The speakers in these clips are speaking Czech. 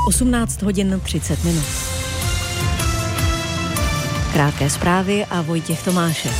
18 hodin 30 minut. Krátké zprávy a Vojtěch Tomášek.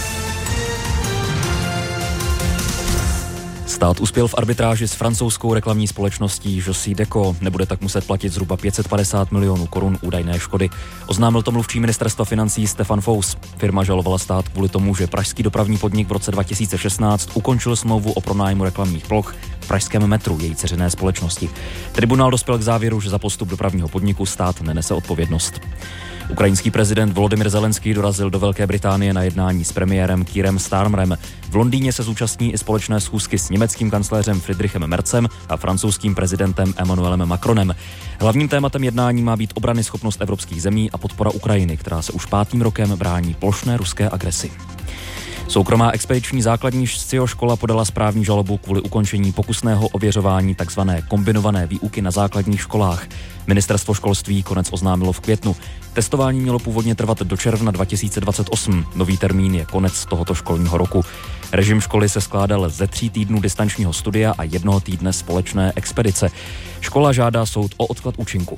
Stát uspěl v arbitráži s francouzskou reklamní společností Josy Deco. Nebude tak muset platit zhruba 550 milionů korun údajné škody. Oznámil to mluvčí ministerstva financí Stefan Fous. Firma žalovala stát kvůli tomu, že pražský dopravní podnik v roce 2016 ukončil smlouvu o pronájmu reklamních ploch v pražském metru její dceřiné společnosti. Tribunál dospěl k závěru, že za postup dopravního podniku stát nenese odpovědnost. Ukrajinský prezident Volodymyr Zelenský dorazil do Velké Británie na jednání s premiérem Keirem Starmerem. V Londýně se zúčastní i společné schůzky s německým kancléřem Friedrichem Merzem a francouzským prezidentem Emmanuelem Macronem. Hlavním tématem jednání má být obranyschopnost evropských zemí a podpora Ukrajiny, která se už 5. rokem brání plošné ruské agresi. Soukromá expediční základní SCIO škola podala správní žalobu kvůli ukončení pokusného ověřování tzv. Kombinované výuky na základních školách. Ministerstvo školství konec oznámilo v květnu. Testování mělo původně trvat do června 2028. Nový termín je konec tohoto školního roku. Režim školy se skládal ze 3 týdnů distančního studia a 1 týdne společné expedice. Škola žádá soud o odklad účinku.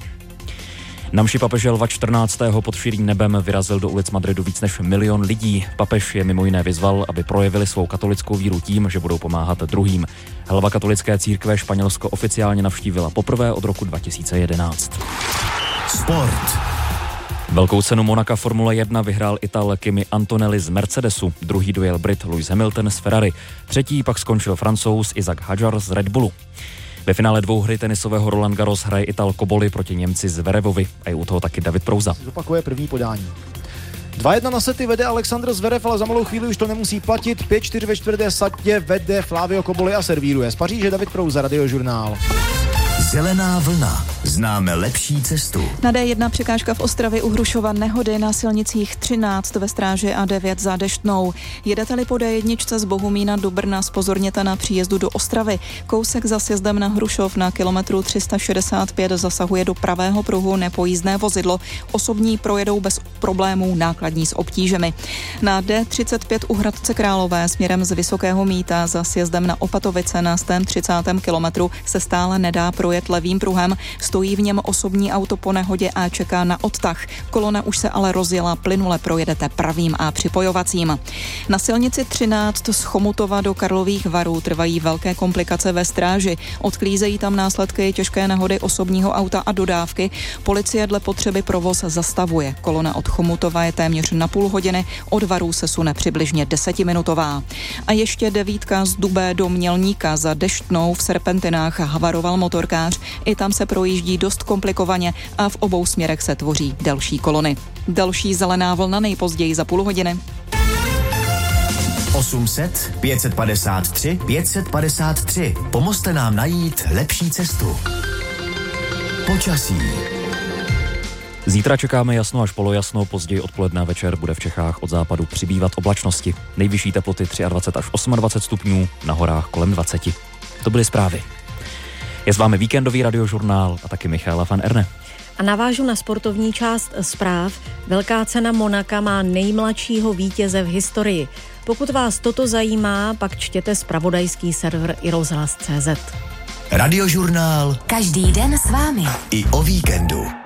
Na mši papeže Lva 14. pod širým nebem vyrazil do ulic Madridu víc než 1 milion lidí. Papež je mimo jiné vyzval, aby projevili svou katolickou víru tím, že budou pomáhat druhým. Hlava katolické církve Španělsko oficiálně navštívila poprvé od roku 2011. Sport. Velkou cenu Monaka Formule 1 vyhrál Ital Kimi Antonelli z Mercedesu, druhý dojel Brit Lewis Hamilton z Ferrari, třetí pak skončil Francouz Isaac Hadjar z Red Bullu. Ve finále dvouhry tenisového Roland Garros hraje Ital Cobolli proti Němci Zverevovi a je u toho taky David Prouza. Zopakuje první podání. 2-1 na sety vede Alexandr Zverev, ale za malou chvíli už to nemusí platit. 5-4 ve čtvrté satě vede Flavio Cobolli a servíruje. Z Paříže David Prouza, Radiožurnál. Zelená vlna. Známe lepší cestu. Na D1 překážka v Ostravě u Hrušova, nehody na silnicích 13 ve Stráži a 9 za Deštnou. Jedete-li po D1 z Bohumína do Brna, zpozorněte na příjezdu do Ostravy. Kousek za sjezdem na Hrušov na kilometru 365 zasahuje do pravého pruhu nepojízdné vozidlo. Osobní projedou bez problémů, nákladní s obtížemi. Na D35 u Hradce Králové směrem z Vysokého Mýta za sjezdem na Opatovice na 130. kilometru se stále nedá projet levým pruhem, stojí v něm osobní auto po nehodě a čeká na odtah. Kolona už se ale rozjela, plynule projedete pravým a připojovacím. Na silnici 13 z Chomutova do Karlových Varů trvají velké komplikace ve Stráži. Odklízejí tam následky těžké nehody osobního auta a dodávky. Policie dle potřeby provoz zastavuje. Kolona od Chomutova je téměř na půl hodiny, od Varů se sune přibližně 10minutová. A ještě 9 z Dubé do Mělníka za Deštnou v Serpentinách havaroval motorkář. I tam se projíždí dost komplikovaně a v obou směrech se tvoří delší kolony. Další zelená vlna nejpozději za půl hodiny. 800 553 553. Pomozte nám najít lepší cestu. Počasí. Zítra čekáme jasno až polojasno, později odpoledne a večer bude v Čechách od západu přibývat oblačnosti. Nejvyšší teploty 23 až 28 stupňů, na horách kolem 20. To byly zprávy. Je s vámi víkendový Radiožurnál a taky Michaela van Erne. A navážu na sportovní část zpráv. Velká cena Monaka má nejmladšího vítěze v historii. Pokud vás toto zajímá, pak čtěte zpravodajský server iRozhlas.cz. Radiožurnál. Každý den s vámi. I o víkendu.